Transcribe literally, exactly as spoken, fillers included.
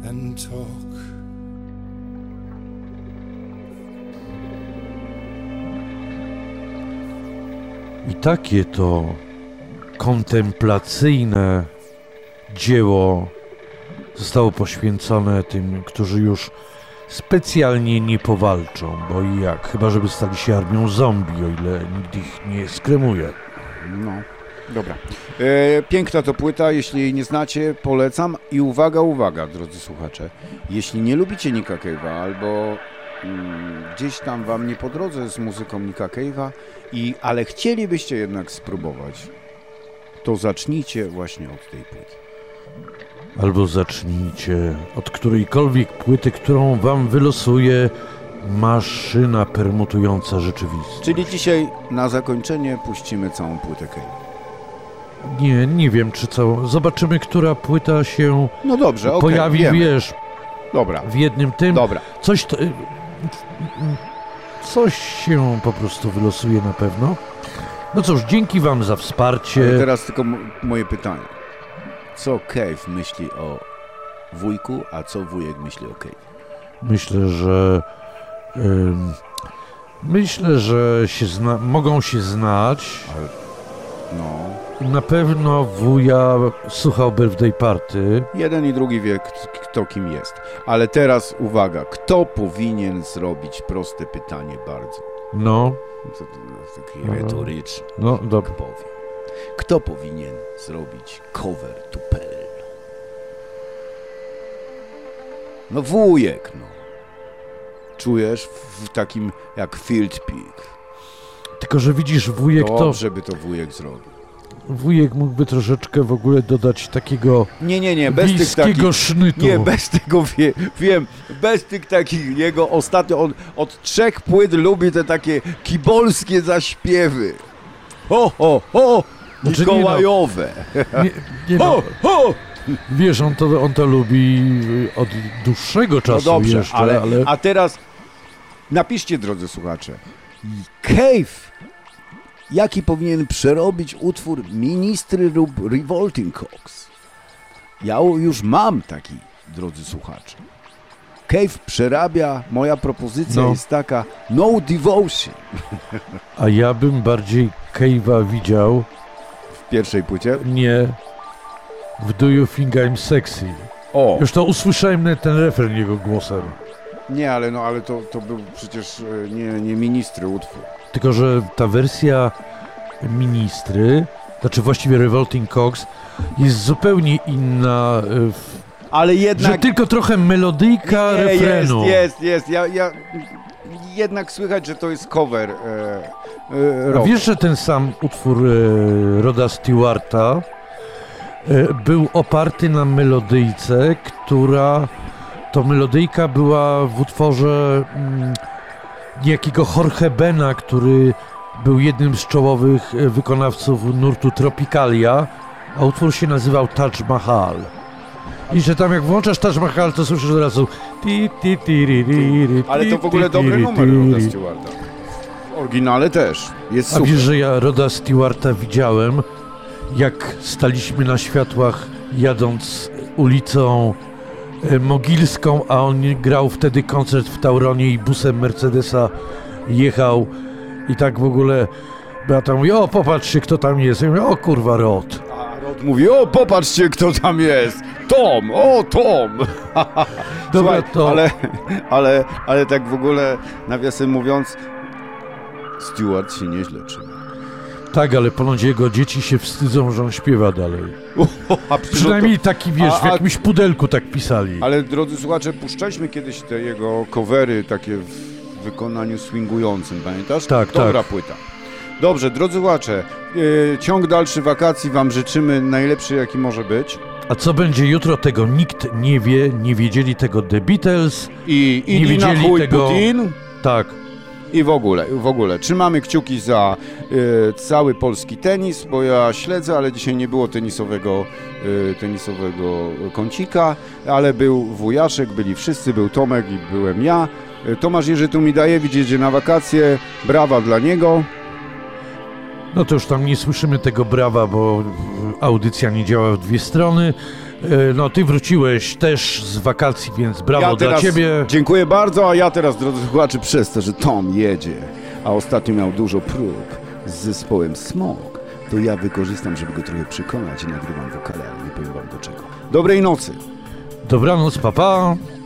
and talk. I takie to kontemplacyjne dzieło zostało poświęcone tym, którzy już specjalnie nie powalczą, bo i jak, chyba żeby stali się armią zombie, o ile nikt ich nie skremuje. No, dobra. E, piękna to płyta, jeśli jej nie znacie, polecam. I uwaga, uwaga, drodzy słuchacze, jeśli nie lubicie Nicka Cave'a albo mm, gdzieś tam wam nie po drodze z muzyką Nicka Cave'a, i, ale chcielibyście jednak spróbować, to zacznijcie właśnie od tej płyty. Albo zacznijcie od którejkolwiek płyty, którą wam wylosuje maszyna permutująca rzeczywistość. Czyli dzisiaj na zakończenie puścimy całą płytę Cave'a. Nie, nie wiem czy całą. Zobaczymy, która płyta się no dobrze, okay, pojawi, wiemy. wiesz, dobra. w jednym tym. Dobra. Coś, to, coś się po prostu wylosuje na pewno. No cóż, dzięki wam za wsparcie. Ale teraz tylko m- moje pytanie. Co Cave myśli o wujku, a co wujek myśli o Cave? Myślę, że ym, myślę, że się zna, mogą się znać. Ale, no. Na pewno wuja słuchał Birthday Party. Jeden i drugi wie, kto kim jest. Ale teraz uwaga, kto powinien zrobić proste pytanie bardzo? No. To, to, to takie retoryczne. No, dobra. Powiem. Kto powinien zrobić cover Tupelo? No wujek, no. Czujesz w takim jak Field Pig. Tylko, że widzisz, wujek to... Dobrze by to wujek zrobił. Wujek mógłby troszeczkę w ogóle dodać takiego nie, nie, nie, bez tych takich, sznytu. Nie, bez tego wie, wiem, bez tych takich jego ostatnio, on od trzech płyt lubi te takie kibolskie zaśpiewy. Ho, ho, ho, znaczy, mikołajowe. Nie, nie ho, ho. Wiesz, on to, on to lubi od dłuższego czasu no dobrze, jeszcze, ale, ale... A teraz napiszcie, drodzy słuchacze, Cave, jaki powinien przerobić utwór Ministry lub Revolting Cocks? Ja już mam taki, drodzy słuchacze. Cave przerabia, moja propozycja no. jest taka, No Devotion. A ja bym bardziej Cave'a widział... W pierwszej płycie? Nie. W Do You Think I'm Sexy. O. Już to usłyszałem ten refren jego głosem. Nie, ale no, ale to, to był przecież nie, nie Ministry utwór. Tylko, że ta wersja Ministry, znaczy właściwie Revolting Cocks, jest zupełnie inna. W, ale jednak... Że tylko trochę melodyjka nie, refrenu. Jest, jest, jest. Ja, ja... Jednak słychać, że to jest cover e, e, rock. Wiesz, że ten sam utwór e, Roda Stewarta e, był oparty na melodyjce, która to melodyjka była w utworze mm, niejakiego Jorge Bena, który był jednym z czołowych wykonawców nurtu Tropicalia, a utwór się nazywał Taj Mahal. I że tam jak włączasz Taj Mahal, to słyszysz od razu ti, ti, ti, ri, ri, ri, ale to w ogóle dobry numer Roda Stewarta. W oryginale też. Jest super. A wiesz, że ja Roda Stewarta widziałem, jak staliśmy na światłach jadąc ulicą Mogilską, a on grał wtedy koncert w Tauronie i busem Mercedesa jechał i tak w ogóle Beata mówi, o popatrzcie kto tam jest. Ja mówię, o kurwa Rod. A Rod mówi, o popatrzcie kto tam jest. Tom, o Tom. Dobra, Słuchaj, to... ale, ale, ale tak w ogóle nawiasem mówiąc, Stewart się nieźle trzyma. Tak, ale ponoć jego dzieci się wstydzą, że on śpiewa dalej. A przynajmniej taki, wiesz, a, a, w jakimś pudelku tak pisali. Ale drodzy słuchacze, puszczaliśmy kiedyś te jego covery takie w wykonaniu swingującym, pamiętasz? Tak, Dobra tak. płyta. Dobrze, drodzy słuchacze, yy, ciąg dalszy wakacji wam życzymy najlepszy jaki może być. A co będzie jutro, tego nikt nie wie, nie wiedzieli tego The Beatles. I, i nie wiedzieli chuj tego... Putin. Tak. I w ogóle, w ogóle, trzymamy kciuki za y, cały polski tenis, bo ja śledzę, ale dzisiaj nie było tenisowego, y, tenisowego kącika, ale był wujaszek, byli wszyscy, był Tomek i byłem ja. Y, Tomasz Jerzy Tumidajewicz jedzie na wakacje, brawa dla niego. No to już tam nie słyszymy tego brawa, bo audycja nie działa w dwie strony. No ty wróciłeś też z wakacji, więc brawo ja teraz, dla ciebie. Dziękuję bardzo, a ja teraz, drodzy słuchacze, przez to, że Tom jedzie, a ostatnio miał dużo prób z zespołem Smog, to ja wykorzystam, żeby go trochę przekonać i nagrywam wokalami. Nie powiem wam do czego. Dobrej nocy. Dobranoc, papa.